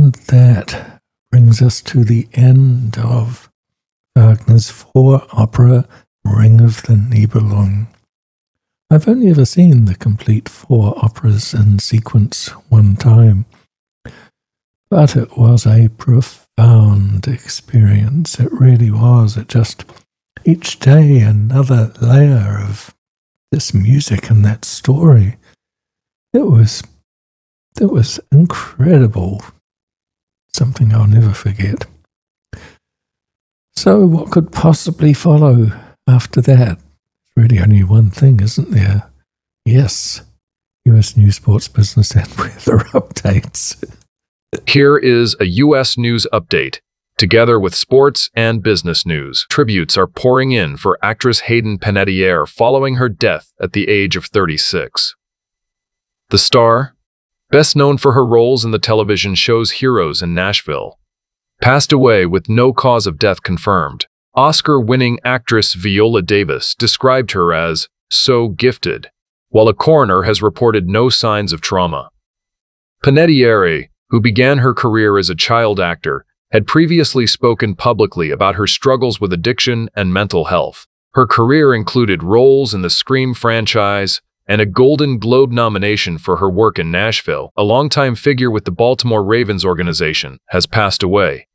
And that brings us to the end of Wagner's 4-opera Ring of the Nibelung. I've only ever seen the complete 4 operas in sequence one time, but it was a profound experience. It really was. It just, each day another layer of this music and that story. It was incredible. Something I'll never forget. So what could possibly follow after that? Really only one thing, isn't there? Yes, US News, Sports, Business and Weather updates. Here is a U.S. news update. Together with sports and business news, tributes are pouring in for actress Hayden Panettiere following her death at the age of 36. The star, best known for her roles in the television shows Heroes in Nashville, passed away with no cause of death confirmed. Oscar-winning actress Viola Davis described her as so gifted, while a coroner has reported no signs of trauma. Panettiere, who began her career as a child actor, had previously spoken publicly about her struggles with addiction and mental health. Her career included roles in the Scream franchise and a Golden Globe nomination for her work in Nashville. A longtime figure with the Baltimore Ravens organization has passed away.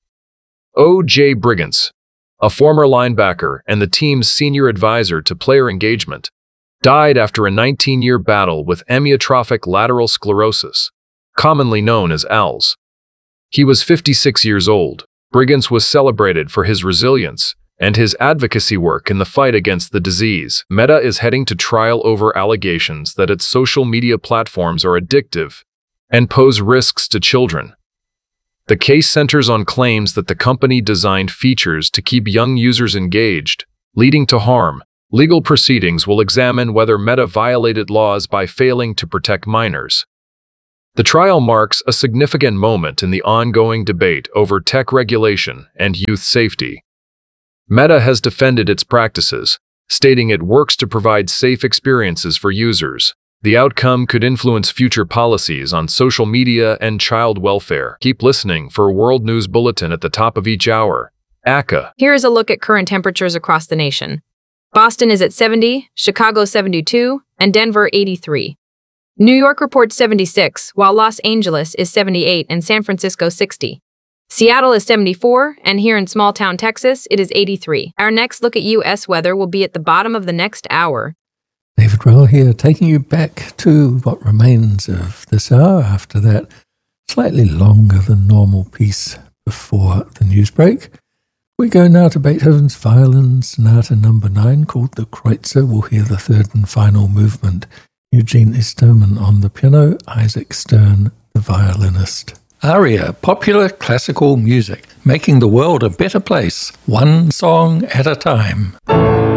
O.J. Brigance, a former linebacker and the team's senior advisor to player engagement, died after a 19-year battle with amyotrophic lateral sclerosis, commonly known as ALS. He was 56 years old. Brigance was celebrated for his resilience and his advocacy work in the fight against the disease. Meta is heading to trial over allegations that its social media platforms are addictive and pose risks to children. The case centers on claims that the company designed features to keep young users engaged, leading to harm. Legal proceedings will examine whether Meta violated laws by failing to protect minors. The trial marks a significant moment in the ongoing debate over tech regulation and youth safety. Meta has defended its practices, stating it works to provide safe experiences for users. The outcome could influence future policies on social media and child welfare. Keep listening for a World News Bulletin at the top of each hour. ACA. Here is a look at current temperatures across the nation. Boston is at 70, Chicago 72, and Denver 83. New York reports 76, while Los Angeles is 78 and San Francisco 60. Seattle is 74, and here in small town Texas, it is 83. Our next look at U.S. weather will be at the bottom of the next hour. David Rowe here, taking you back to what remains of this hour after that slightly longer than normal piece before the news break. We go now to Beethoven's Violin Sonata No. 9, called the Kreutzer. We'll hear the third and final movement. Eugene Esterman on the piano, Isaac Stern, the violinist. ARIA, popular classical music, making the world a better place, one song at a time.